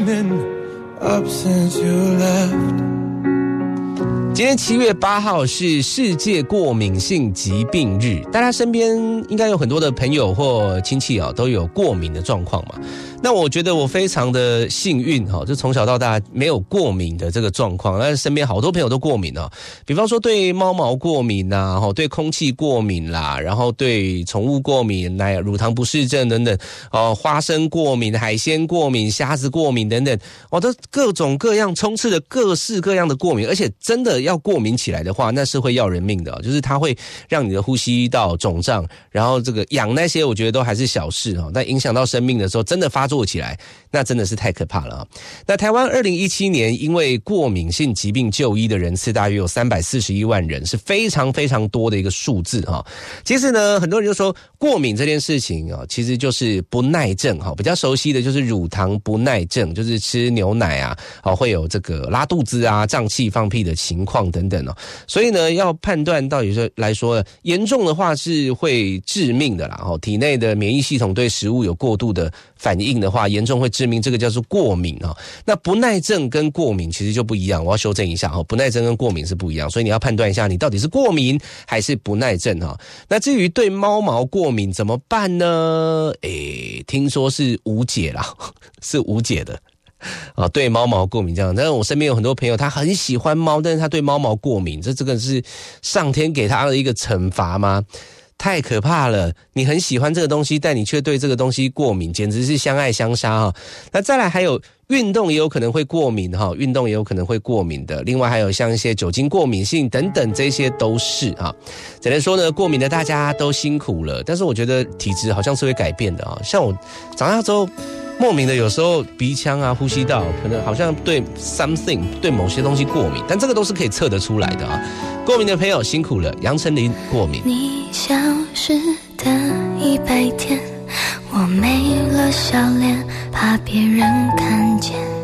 been up since you left。 今天7月8号是世界过敏性疾病日，大家身边应该有很多的朋友或亲戚都有过敏的状况嘛。那我觉得我非常的幸运就从小到大没有过敏的这个状况，但是身边好多朋友都过敏比方说对猫毛过敏啊，对空气过敏啦，然后对宠物过敏，乳糖不适症等等花生过敏、海鲜过敏、虾子过敏等等都各种各样充斥着各式各样的过敏，而且真的要过敏起来的话，那是会要人命的就是它会让你的呼吸道肿胀，然后这个痒那些我觉得都还是小事但影响到生命的时候，真的发作起来，那真的是太可怕了那台湾2017年因为过敏性疾病就医的人次大约有341万人，是非常非常多的一个数字其实呢，很多人就说过敏这件事情其实就是不耐症比较熟悉的就是乳糖不耐症，就是吃牛奶啊会有这个拉肚子啊、胀气、放屁的情况等等所以呢，要判断到底来说严重的话是会致命的啦体内的免疫系统对食物有过度的反应的话，严重会致命，这个叫做过敏那不耐症跟过敏其实就不一样，我要修正一下不耐症跟过敏是不一样，所以你要判断一下你到底是过敏还是不耐症那至于对猫毛过敏怎么办呢？听说是无解啦，是无解的对猫毛过敏这样，但是我身边有很多朋友他很喜欢猫，但是他对猫毛过敏，这个是上天给他的一个惩罚吗？太可怕了，你很喜欢这个东西，但你却对这个东西过敏，简直是相爱相杀那再来还有运动也有可能会过敏运动也有可能会过敏的，另外还有像一些酒精过敏性等等，这些都是只能说呢，过敏的大家都辛苦了，但是我觉得体质好像是会改变的像我长大之后莫名的有时候鼻腔啊、呼吸道可能好像对 something 对某些东西过敏，但这个都是可以测得出来的过敏的朋友辛苦了，杨丞琳过敏。 你消失的100天，我没了笑脸，怕别人看见。